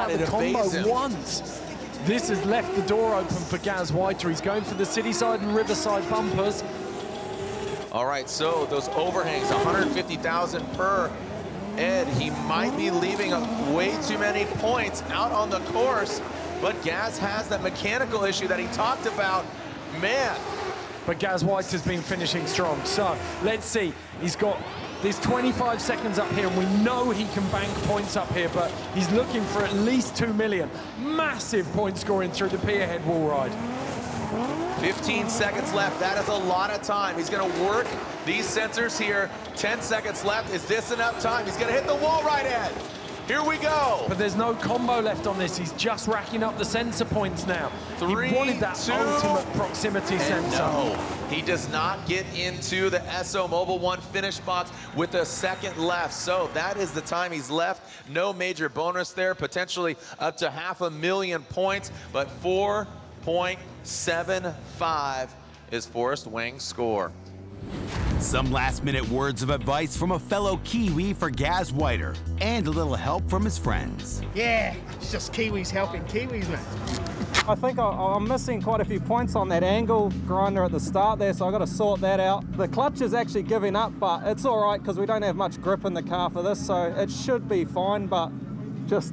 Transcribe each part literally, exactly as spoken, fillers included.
out the combo once. This has left the door open for Gaz Whiter. He's going for the city side and riverside bumpers. All right, so those overhangs, one hundred fifty thousand per. Ed, he might be leaving way too many points out on the course, but Gaz has that mechanical issue that he talked about. Man. But Gaz Whiter's been finishing strong. So let's see. He's got this twenty-five seconds up here, and we know he can bank points up here, but he's looking for at least two million. Massive point scoring through the Pierhead wall ride. fifteen seconds left. That is a lot of time. He's going to work these sensors here. ten seconds left. Is this enough time? He's going to hit the wall right, Ed. Here we go. But there's no combo left on this. He's just racking up the sensor points now. Three, he wanted that two, ultimate proximity sensor. No, he does not get into the S O Mobile One finish box with a second left. So that is the time he's left. No major bonus there. Potentially up to half a million points, but four point seven five is Forrest Wang's score. Some last-minute words of advice from a fellow Kiwi for Gaz Whiter, and a little help from his friends. Yeah, it's just Kiwis helping Kiwis, man. I think I, I'm missing quite a few points on that angle grinder at the start there, so I've got to sort that out. The clutch is actually giving up, but it's all right because we don't have much grip in the car for this, so it should be fine, but just...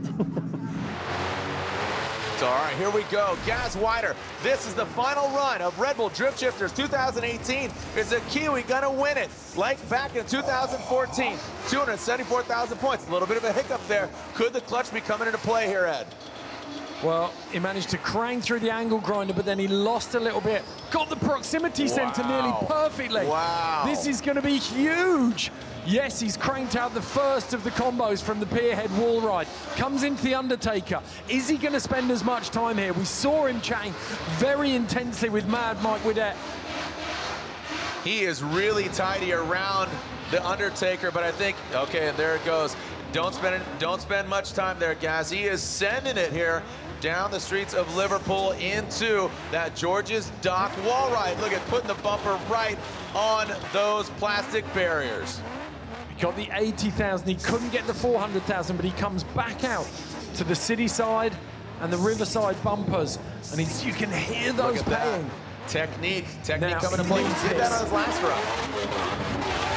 All right, here we go. Gaz Whiter. This is the final run of Red Bull Drift Shifters two thousand eighteen. Is a Kiwi gonna win it? Like back in two thousand fourteen, two hundred seventy-four thousand points. A little bit of a hiccup there. Could the clutch be coming into play here, Ed? Well, he managed to crank through the angle grinder, but then he lost a little bit. Got the proximity Wow. center nearly perfectly. Wow. This is going to be huge. Yes, he's cranked out the first of the combos from the Pierhead wall ride. Comes into the Undertaker. Is he going to spend as much time here? We saw him chatting very intensely with Mad Mike Widett. He is really tidy around the Undertaker, but I think, okay, and there it goes. Don't spend, don't spend much time there, Gaz. He is sending it here down the streets of Liverpool into that George's Dock wall ride. Look at putting the bumper right on those plastic barriers. He got the eighty thousand. He couldn't get the four hundred thousand, but he comes back out to the city side and the riverside bumpers, and he's, you can hear those Look at paying. that. Technique, technique Now, coming to he play. He needs did that this. on his last run.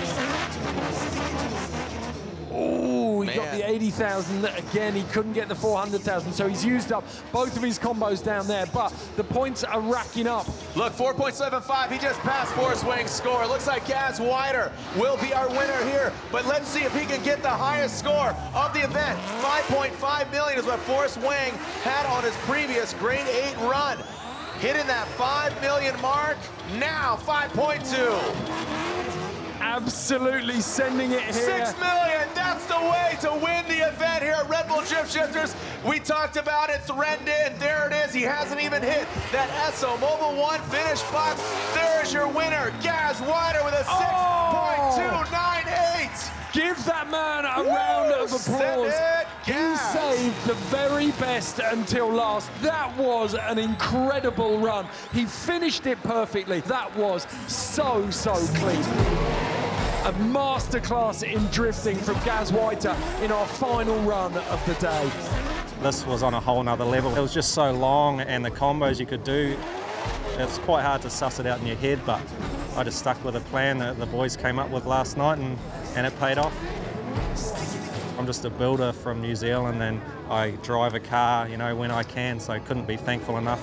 Oh, he Man. got the eighty thousand. Again, he couldn't get the four hundred thousand, so he's used up both of his combos down there, but the points are racking up. Look, four point seven five, he just passed Forrest Wang's score. Looks like Gaz Whiter will be our winner here, but let's see if he can get the highest score of the event. five point five million is what Forrest Wang had on his previous grade eight run. Hitting that five million mark, now five point two. Absolutely sending it here. Six million, that's the way to win the event here at Red Bull Drift Shifters. We talked about it, threatened it, and there it is. He hasn't even hit that S O Mobile One finish box. There is your winner, Gaz Whiter with a six point two nine eight. Give that man a Woo! round of Send applause. it, He Gaz. saved the very best until last. That was an incredible run. He finished it perfectly. That was so, so clean. A masterclass in drifting from Gaz Whiter in our final run of the day. This was on a whole nother level. It was just so long, and the combos you could do, it's quite hard to suss it out in your head, but I just stuck with a plan that the boys came up with last night, and, and it paid off. I'm just a builder from New Zealand, and I drive a car, you know, when I can, so I couldn't be thankful enough.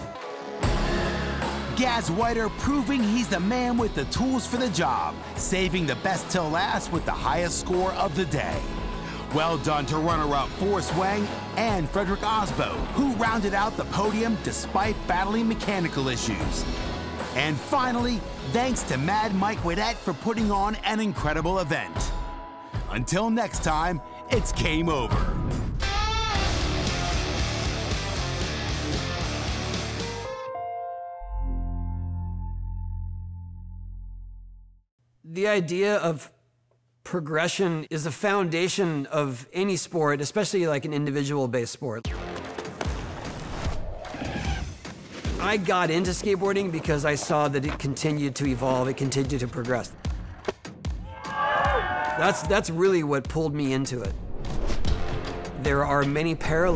Gaz Whiter proving he's the man with the tools for the job, saving the best till last with the highest score of the day. Well done to runner-up Forrest Wang and Frederick Osbo, who rounded out the podium despite battling mechanical issues. And finally, thanks to Mad Mike Widett for putting on an incredible event. Until next time, it's game over. The idea of progression is the foundation of any sport, especially like an individual-based sport. I got into skateboarding because I saw that it continued to evolve, it continued to progress. That's, that's really what pulled me into it. There are many parallels